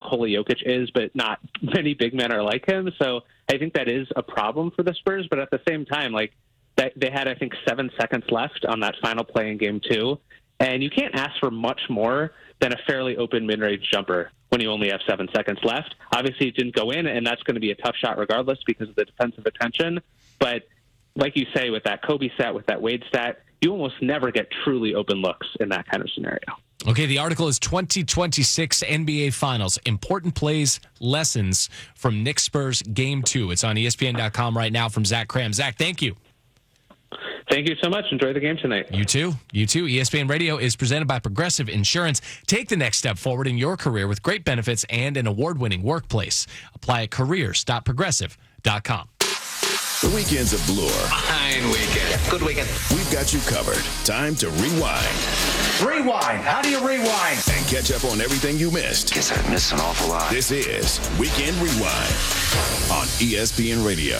Nikola Jokic is, but not many big men are like him. So I think that is a problem for the Spurs. But at the same time, like they had, I think, 7 seconds left on that final play in Game 2. And you can't ask for much more than a fairly open mid-range jumper when you only have 7 seconds left. Obviously, it didn't go in, and that's going to be a tough shot regardless because of the defensive attention. But like you say, with that Kobe stat, with that Wade stat, you almost never get truly open looks in that kind of scenario. Okay, the article is 2026 NBA Finals, Important Plays, Lessons from Knicks Spurs Game 2. It's on ESPN.com right now from Zach Kram. Zach, thank you. Thank you so much. Enjoy the game tonight. You too. You too. ESPN Radio is presented by Progressive Insurance. Take the next step forward in your career with great benefits and an award-winning workplace. Apply at careers.progressive.com. The weekend's a blur. Fine weekend. Yeah, good weekend. We've got you covered. Time to rewind. Rewind. How do you rewind? And catch up on everything you missed. Guess I missed an awful lot. This is Weekend Rewind on ESPN Radio.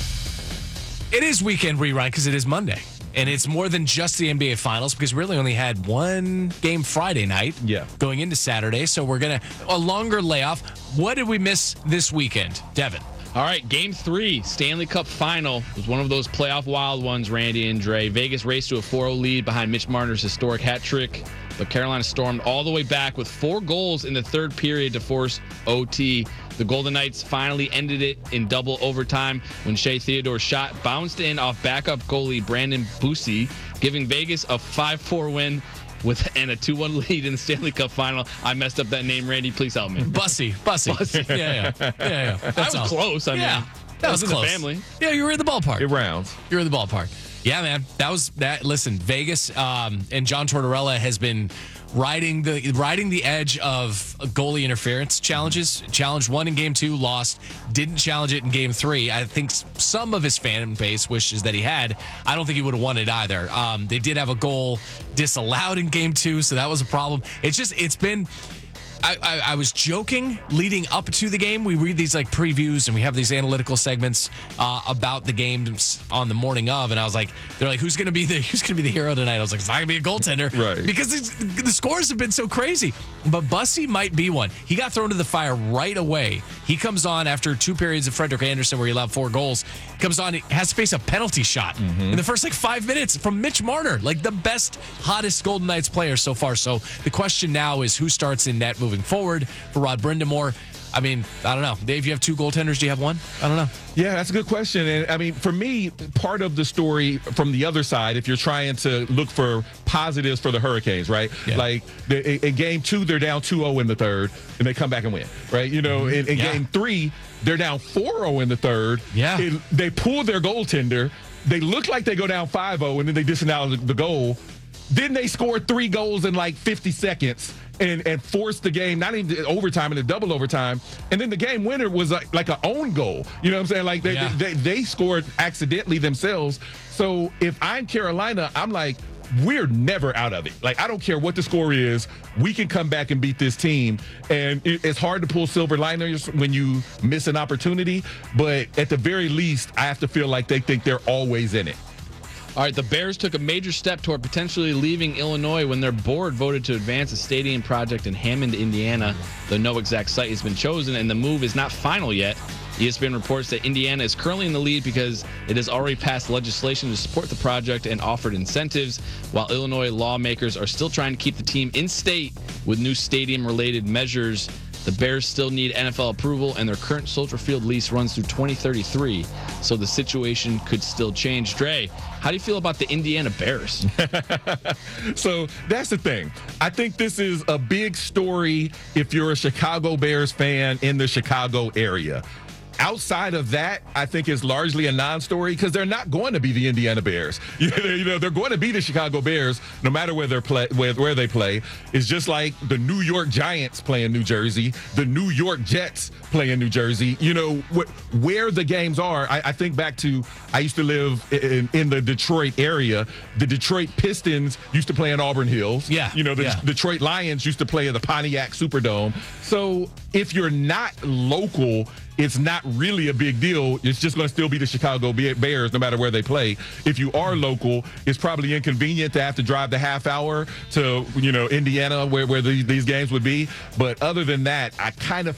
It is Weekend Rewind because it is Monday. And it's more than just the NBA Finals because we really only had one game Friday night going into Saturday. So we're going to a longer layoff. What did we miss this weekend, Devin? All right, Game 3, Stanley Cup Final, was one of those playoff wild ones, Randy and Dre. Vegas raced to a 4-0 lead behind Mitch Marner's historic hat trick, but Carolina stormed all the way back with 4 goals in the third period to force OT. The Golden Knights finally ended it in double overtime when Shea Theodore's shot bounced in off backup goalie Brandon Bussi, giving Vegas a 5-4 win and a 2-1 lead in the Stanley Cup Final. I messed up that name, Randy. Please help me. Bussy. Yeah. That was close. I mean, that was in close. The family. Yeah, you were in the ballpark. It rounds. You were in the ballpark. Yeah, man. That was that. Listen, Vegas and John Tortorella has been riding the edge of goalie interference challenges. Challenged one in Game 2, lost. Didn't challenge it in Game 3. I think some of his fan base wishes that he had. I don't think he would have won it either. They did have a goal disallowed in Game 2, so that was a problem. It's been. I was joking leading up to the game. We read these like previews and we have these analytical segments about the games on the morning of, and I was like, they're like, who's gonna be the hero tonight? I was like, it's not gonna be a goaltender, right? Because the scores have been so crazy. But Bussy might be one. He got thrown to the fire right away. He comes on after 2 periods of Frederik Andersen where he allowed 4 goals. Comes on, he has to face a penalty shot in the first 5 minutes from Mitch Marner, like the best, hottest Golden Knights player so far. So the question now is who starts in net moving forward for Rod Brind'Amour. I mean, I don't know. Dave, you have 2 goaltenders. Do you have one? I don't know. Yeah, that's a good question. And I mean, for me, part of the story from the other side, if you're trying to look for positives for the Hurricanes, right? Yeah. Like in Game 2, they're down 2-0 in the third, and they come back and win, right? You know, in Game 3, they're down 4-0 in the third. Yeah. They pull their goaltender. They look like they go down 5-0, and then they disavow the goal. Then they score 3 goals in like 50 seconds. And forced the game, not even overtime, and a double overtime. And then the game winner was like an own goal. You know what I'm saying? Like they scored accidentally themselves. So if I'm Carolina, I'm like, we're never out of it. Like, I don't care what the score is. We can come back and beat this team. And it's hard to pull silver liners when you miss an opportunity. But at the very least, I have to feel like they think they're always in it. All right, the Bears took a major step toward potentially leaving Illinois when their board voted to advance a stadium project in Hammond, Indiana. Though no exact site has been chosen and the move is not final yet. ESPN reports that Indiana is currently in the lead because it has already passed legislation to support the project and offered incentives, while Illinois lawmakers are still trying to keep the team in state with new stadium-related measures. The Bears still need NFL approval, and their current Soldier Field lease runs through 2033, so the situation could still change. Dre, how do you feel about the Indiana Bears? So that's the thing. I think this is a big story if you're a Chicago Bears fan in the Chicago area. Outside of that, I think is largely a non-story because they're not going to be the Indiana Bears. You know, they're going to be the Chicago Bears no matter where they play. It's just like the New York Giants play in New Jersey, the New York Jets play in New Jersey. You know, where the games are. I think back to, I used to live in the Detroit area. The Detroit Pistons used to play in Auburn Hills. Yeah. You know, the Detroit Lions used to play at the Pontiac Superdome. So if you're not local, it's not really a big deal. It's just going to still be the Chicago Bears no matter where they play. If you are local, it's probably inconvenient to have to drive the half hour to, Indiana where these games would be. But other than that, I kind of